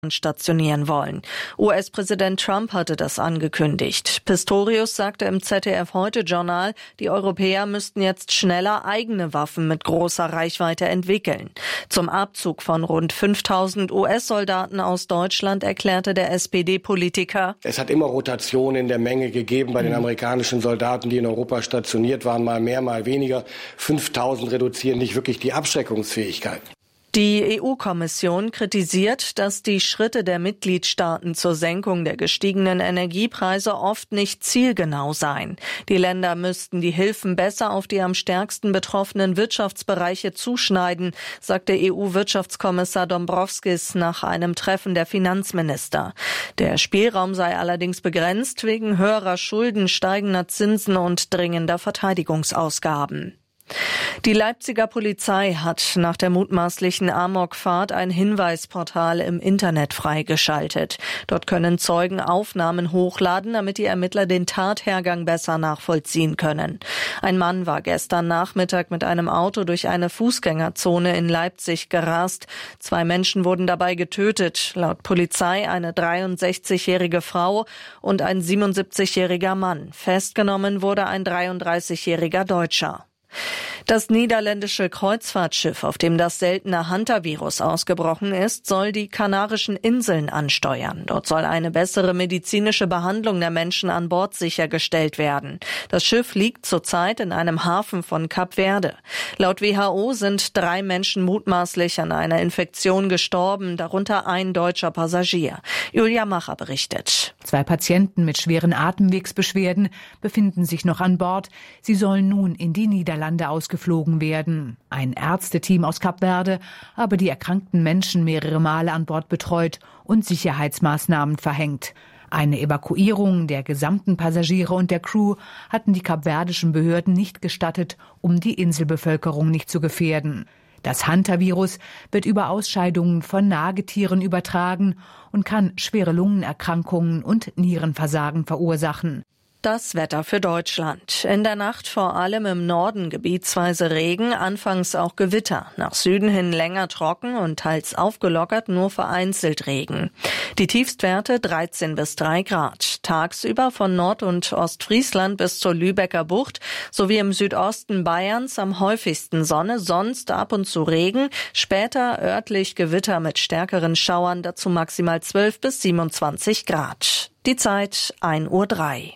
stationieren wollen. US-Präsident Trump hatte das angekündigt. Pistorius sagte im ZDF-Heute-Journal, die Europäer müssten jetzt schneller eigene Waffen mit großer Reichweite entwickeln. Zum Abzug von rund 5000 US-Soldaten aus Deutschland erklärte der SPD-Politiker: Es hat immer Rotation in der Menge gegeben bei den amerikanischen Soldaten, die in Europa stationiert waren, mal mehr, mal weniger. 5000 reduzieren nicht wirklich die Abschreckungsfähigkeit. Die EU-Kommission kritisiert, dass die Schritte der Mitgliedstaaten zur Senkung der gestiegenen Energiepreise oft nicht zielgenau seien. Die Länder müssten die Hilfen besser auf die am stärksten betroffenen Wirtschaftsbereiche zuschneiden, sagte EU-Wirtschaftskommissar Dombrovskis nach einem Treffen der Finanzminister. Der Spielraum sei allerdings begrenzt wegen höherer Schulden, steigender Zinsen und dringender Verteidigungsausgaben. Die Leipziger Polizei hat nach der mutmaßlichen Amokfahrt ein Hinweisportal im Internet freigeschaltet. Dort können Zeugen Aufnahmen hochladen, damit die Ermittler den Tathergang besser nachvollziehen können. Ein Mann war gestern Nachmittag mit einem Auto durch eine Fußgängerzone in Leipzig gerast. 2 Menschen wurden dabei getötet. Laut Polizei eine 63-jährige Frau und ein 77-jähriger Mann. Festgenommen wurde ein 33-jähriger Deutscher. Das niederländische Kreuzfahrtschiff, auf dem das seltene Hantavirus ausgebrochen ist, soll die Kanarischen Inseln ansteuern. Dort soll eine bessere medizinische Behandlung der Menschen an Bord sichergestellt werden. Das Schiff liegt zurzeit in einem Hafen von Kap Verde. Laut WHO sind 3 Menschen mutmaßlich an einer Infektion gestorben, darunter ein deutscher Passagier. Julia Macher berichtet. 2 Patienten mit schweren Atemwegsbeschwerden befinden sich noch an Bord. Sie sollen nun in die Niederlande ausgeflogen werden. Ein Ärzteteam aus Kap Verde habe die erkrankten Menschen mehrere Male an Bord betreut und Sicherheitsmaßnahmen verhängt. Eine Evakuierung der gesamten Passagiere und der Crew hatten die kapverdischen Behörden nicht gestattet, um die Inselbevölkerung nicht zu gefährden. Das Hantavirus wird über Ausscheidungen von Nagetieren übertragen und kann schwere Lungenerkrankungen und Nierenversagen verursachen. Das Wetter für Deutschland. In der Nacht vor allem im Norden gebietsweise Regen, anfangs auch Gewitter. Nach Süden hin länger trocken und teils aufgelockert, nur vereinzelt Regen. Die Tiefstwerte 13 bis 3 Grad. Tagsüber von Nord- und Ostfriesland bis zur Lübecker Bucht sowie im Südosten Bayerns am häufigsten Sonne, sonst ab und zu Regen. Später örtlich Gewitter mit stärkeren Schauern, dazu maximal 12 bis 27 Grad. Die Zeit 1:03 Uhr.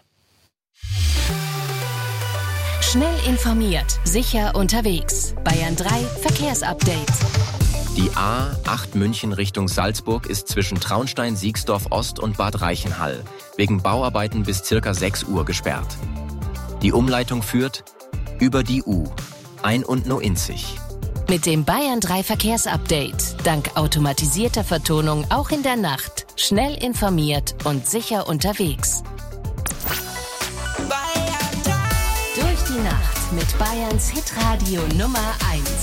Schnell informiert, sicher unterwegs. Bayern 3 Verkehrsupdate. Die A8 München Richtung Salzburg ist zwischen Traunstein, Siegsdorf Ost und Bad Reichenhall wegen Bauarbeiten bis ca. 6 Uhr gesperrt. Die Umleitung führt über die U, Ein- und Noinzig. Mit dem Bayern 3 Verkehrsupdate. Dank automatisierter Vertonung auch in der Nacht. Schnell informiert und sicher unterwegs. Durch die Nacht mit Bayerns Hitradio Nummer 1.